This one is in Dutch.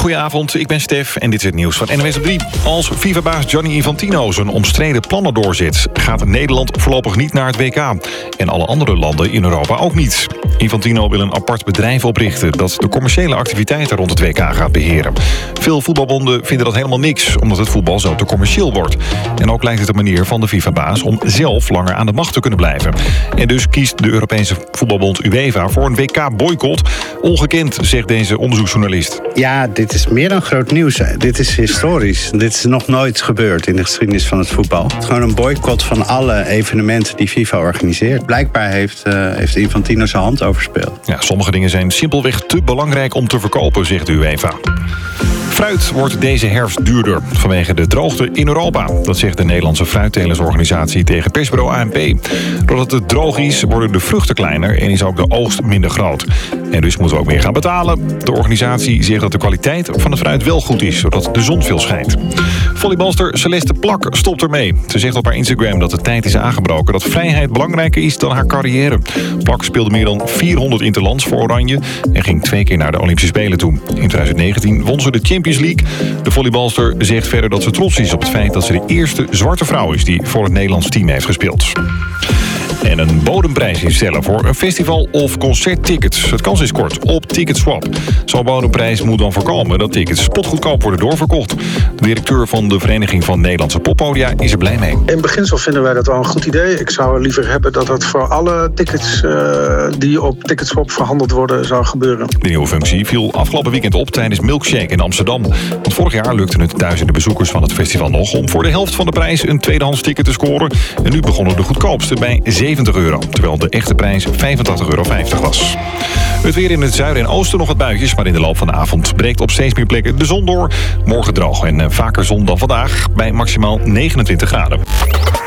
Goedenavond, ik ben Stef en dit is het nieuws van NOS op 3. Als FIFA-baas Gianni Infantino zijn omstreden plannen doorzet, gaat Nederland voorlopig niet naar het WK. En alle andere landen in Europa ook niet. Infantino wil een apart bedrijf oprichten dat de commerciële activiteiten rond het WK gaat beheren. Veel voetbalbonden vinden dat helemaal niks, omdat het voetbal zo te commercieel wordt. En ook lijkt het een manier van de FIFA-baas om zelf langer aan de macht te kunnen blijven. En dus kiest de Europese voetbalbond UEFA voor een WK-boycott. Ongekend, zegt deze onderzoeksjournalist. Ja, dit is meer dan groot nieuws. Dit is historisch. Dit is nog nooit gebeurd in de geschiedenis van het voetbal. Het is gewoon een boycott van alle evenementen die FIFA organiseert. Blijkbaar heeft Infantino zijn hand overspeeld. Ja, sommige dingen zijn simpelweg te belangrijk om te verkopen, zegt de UEFA. Fruit wordt deze herfst duurder vanwege de droogte in Europa. Dat zegt de Nederlandse fruittelersorganisatie tegen persbureau ANP. Doordat het droog is, worden de vruchten kleiner en is ook de oogst minder groot. En dus moeten we ook meer gaan betalen. De organisatie zegt dat de kwaliteit van het fruit wel goed is, zodat de zon veel schijnt. Volleybalster Celeste Plak stopt ermee. Ze zegt op haar Instagram dat de tijd is aangebroken, dat vrijheid belangrijker is dan haar carrière. Plak speelde meer dan 400 interlands voor Oranje en ging 2 keer naar de Olympische Spelen toe. In 2019 won ze de Champions League. De volleybalster zegt verder dat ze trots is op het feit dat ze de eerste zwarte vrouw is die voor het Nederlands team heeft gespeeld. En een bodemprijs instellen voor een festival of concerttickets. Het kans is kort op Ticketswap. Zo'n bodemprijs moet dan voorkomen dat tickets spotgoedkoop worden doorverkocht. De directeur van de Vereniging van Nederlandse Poppodia is er blij mee. In beginsel vinden wij dat wel een goed idee. Ik zou liever hebben dat dat voor alle tickets die op Ticketswap verhandeld worden zou gebeuren. De nieuwe functie viel afgelopen weekend op tijdens Milkshake in Amsterdam. Want vorig jaar lukte het duizenden bezoekers van het festival nog om voor de helft van de prijs een tweedehands ticket te scoren. En nu begonnen de goedkoopste bij €70, terwijl de echte prijs €85,50 was. Het weer in het zuiden en oosten nog wat buitjes, maar in de loop van de avond breekt op steeds meer plekken de zon door. Morgen droog en vaker zon dan vandaag bij maximaal 29 graden.